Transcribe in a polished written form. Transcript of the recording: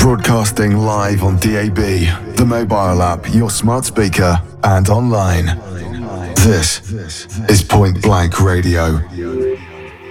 Broadcasting live on DAB, the mobile app, your smart speaker, and online. This is Point Blank Radio.